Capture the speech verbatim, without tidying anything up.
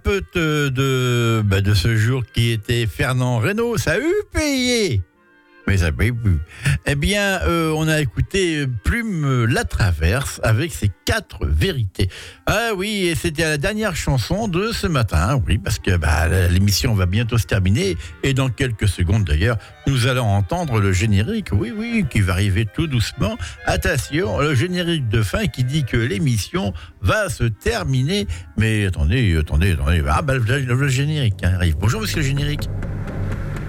peu de, de, bah, de ce jour qui était Fernand Reynaud. Ça a eu payé, mais ça ne paye plus. Eh bien, euh, on a écouté Plume La Traverse avec ses quatre vérités. Ah oui, et c'était la dernière chanson de ce matin, oui, parce que bah, l'émission va bientôt se terminer, et dans quelques secondes d'ailleurs, nous allons entendre le générique, oui, oui, qui va arriver tout doucement. Attention, le générique de fin qui dit que l'émission va se terminer. Mais attendez, attendez, attendez, ah bah le, le générique arrive. Bonjour monsieur le générique.